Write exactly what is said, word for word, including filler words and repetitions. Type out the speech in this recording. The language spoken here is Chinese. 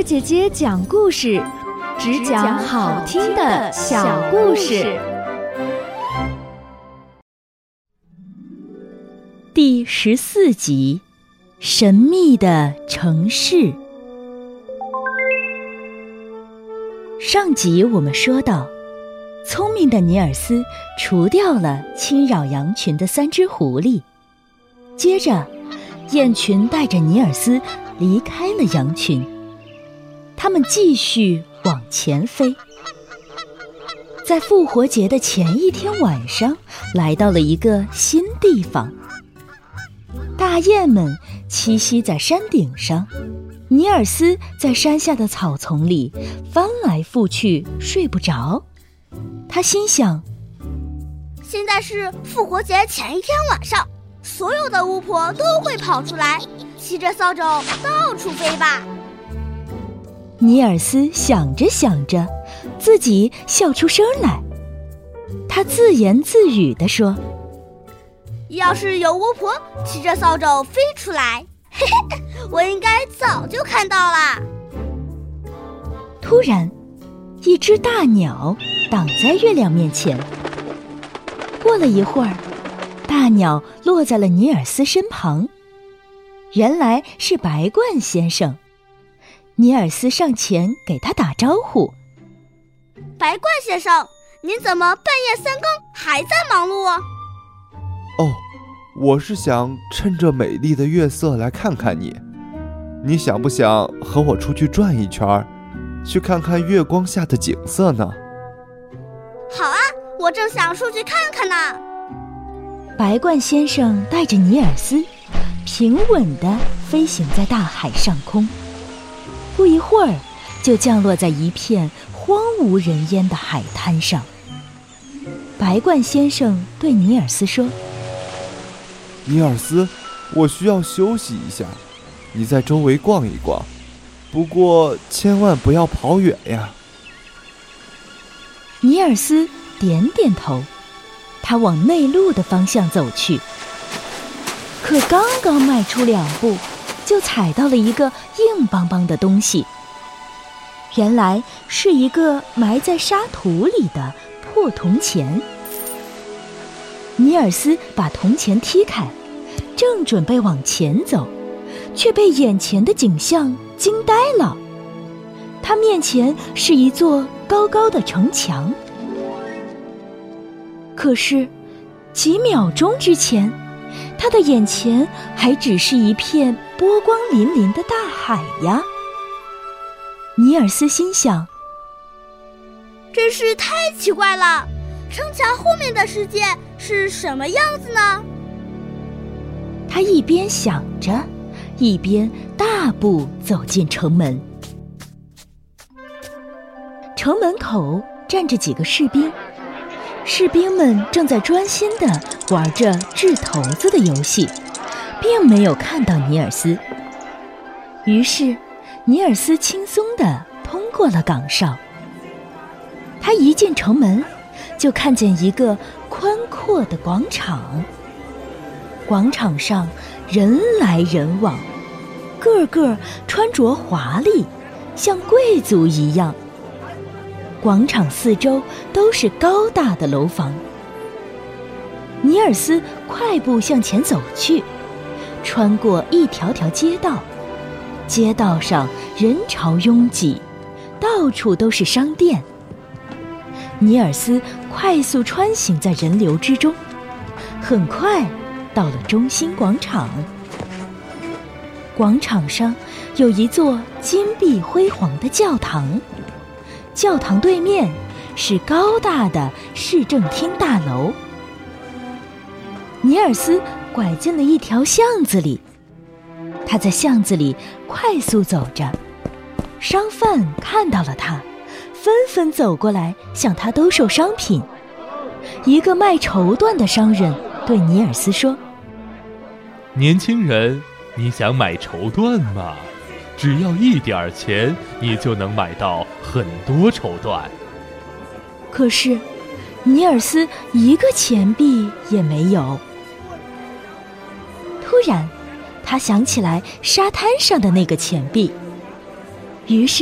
姐姐讲故事，只讲好听的小故事。 第十四集，神秘的城市。上集我们说到，聪明的尼尔斯除掉了侵扰羊群的三只狐狸，接着雁群带着尼尔斯离开了羊群，他们继续往前飞。在复活节的前一天晚上，来到了一个新地方。大雁们栖息在山顶上，尼尔斯在山下的草丛里翻来覆去睡不着。他心想， 现在是复活节前一天晚上，所有的巫婆都会跑出来，骑着扫帚到处飞吧。 尼尔斯想着想着，自己笑出声来。他自言自语地说， 要是有巫婆骑着扫帚飞出来，嘿嘿，我应该早就看到了。 突然，一只大鸟挡在月亮面前。过了一会儿，大鸟落在了尼尔斯身旁，原来是白鹳先生。尼尔斯上前给他打招呼， 白鹳先生，您怎么半夜三更还在忙碌啊？ 哦，我是想趁着美丽的月色来看看你。你想不想和我出去转一圈，去看看月光下的景色呢？ 好啊，我正想出去看看呢。 白鹳先生带着尼尔斯平稳地飞行在大海上空，不一会儿就降落在一片荒无人烟的海滩上。白鹳先生对尼尔斯说， 尼尔斯，我需要休息一下，你在周围逛一逛，不过千万不要跑远呀。 尼尔斯点点头，他往内陆的方向走去。可刚刚迈出两步，就踩到了一个硬邦邦的东西。原来是一个埋在沙土里的破铜钱。尼尔斯把铜钱踢开，正准备往前走，却被眼前的景象惊呆了。他面前是一座高高的城墙，可是几秒钟之前，他的眼前还只是一片波光粼粼的大海呀。尼尔斯心想， 真是太奇怪了，城墙后面的世界是什么样子呢？ 他一边想着，一边大步走进城门。城门口站着几个士兵，士兵们正在专心地玩着掷骰子的游戏，并没有看到尼尔斯。于是尼尔斯轻松地通过了岗哨。他一进城门，就看见一个宽阔的广场。广场上人来人往，个个穿着华丽，像贵族一样。广场四周都是高大的楼房。尼尔斯快步向前走去，穿过一条条街道，街道上人潮拥挤，到处都是商店。尼尔斯快速穿行在人流之中，很快到了中心广场。广场上有一座金碧辉煌的教堂，教堂对面是高大的市政厅大楼。尼尔斯拐进了一条巷子里，他在巷子里快速走着，商贩看到了他，纷纷走过来向他兜售商品。一个卖绸缎的商人对尼尔斯说， 年轻人，你想买绸缎吗？只要一点钱，你就能买到很多绸缎。 可是尼尔斯一个钱币也没有。突然他想起来沙滩上的那个钱币，于是